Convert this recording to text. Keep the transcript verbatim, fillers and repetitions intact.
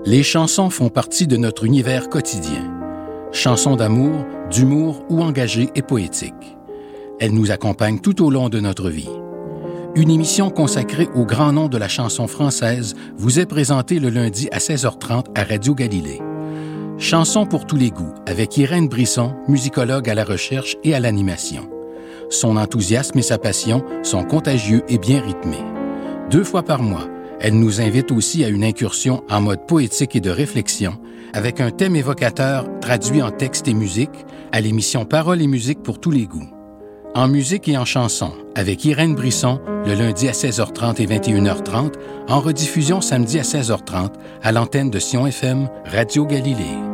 Les chansons font partie de notre univers quotidien. Chansons d'amour, d'humour ou engagées et poétiques. Elles nous accompagnent tout au long de notre vie. Une émission consacrée au grand nom de la chanson française vous est présentée le lundi à seize heures trente à Radio Galilée. Chansons pour tous les goûts, avec Irène Brisson, musicologue à la recherche et à l'animation. Son enthousiasme et sa passion sont contagieux et bien rythmés. Deux fois par mois, elle nous invite aussi à une incursion en mode poétique et de réflexion, avec un thème évocateur traduit en texte et musique à l'émission Paroles et musique pour tous les goûts. En musique et en chanson, avec Irène Brisson, le lundi à seize heures trente et vingt et une heures trente, en rediffusion samedi à seize heures trente, à l'antenne de Sion F M, Radio Galilée.